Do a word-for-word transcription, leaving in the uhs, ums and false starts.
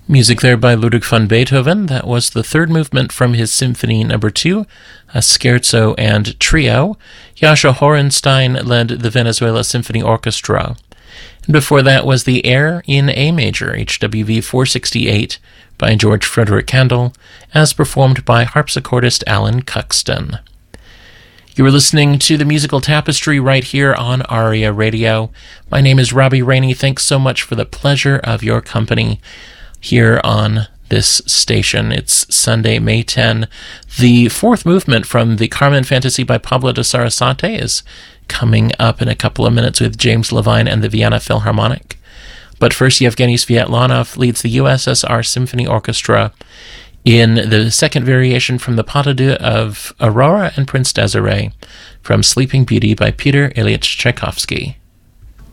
Music there by Ludwig van Beethoven. That was the third movement from his Symphony Number Two, a scherzo and trio. Jascha Horenstein led the Venezuela Symphony Orchestra. And before that was the Air in A Major, H W V four sixty-eight, by George Frederick Handel, as performed by harpsichordist Alan Cuxton. You were listening to the Musical Tapestry right here on ARIA Radio. My name is Robbie Rainey. Thanks so much for the pleasure of your company here on this station. It's Sunday, May tenth. The fourth movement from the Carmen Fantasy by Pablo de Sarasate is coming up in a couple of minutes with James Levine and the Vienna Philharmonic. But first, Yevgeny Sviatlanov leads the U S S R Symphony Orchestra in the second variation from the Pas de Deux of Aurora and Prince Desiree from Sleeping Beauty by Peter Ilyich Tchaikovsky.